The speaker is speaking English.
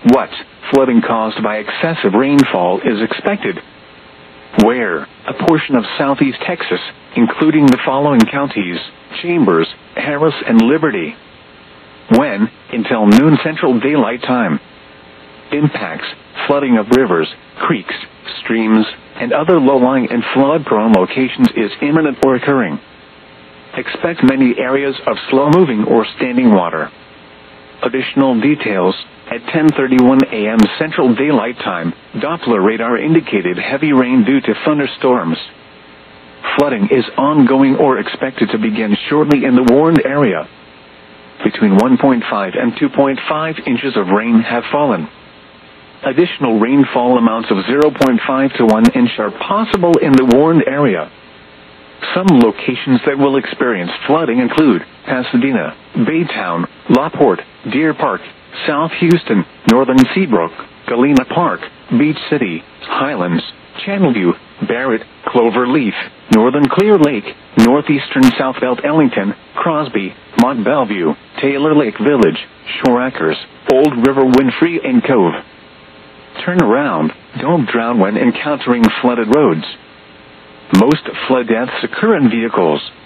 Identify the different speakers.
Speaker 1: What? Flooding caused by excessive rainfall is expected. Where? A portion of southeast Texas, including the following counties: Chambers, Harris, and Liberty. When? Until noon Central Daylight Time. Impacts: flooding of rivers, creeks, streams, and other low-lying and flood-prone locations is imminent or occurring. Expect many areas of slow-moving or standing water. Additional details: at 10:31 a.m. Central Daylight Time, Doppler radar indicated heavy rain due to thunderstorms. Flooding is ongoing or expected to begin shortly in the warned area. Between 1.5 and 2.5 inches of rain have fallen. Additional rainfall amounts of 0.5 to 1 inch are possible in the warned area. Some locations that will experience flooding include Pasadena, Baytown, LaPorte, Deer Park, South Houston, Northern Seabrook, Galena Park, Beach City, Highlands, Channelview, Barrett, Cloverleaf, Northern Clear Lake, Northeastern Southbelt Ellington, Crosby, Mont Belvieu, Taylor Lake Village, Shore Acres, Old River Winfrey and Cove. Turn around. Don't drown when encountering flooded roads. Most flood deaths occur in vehicles.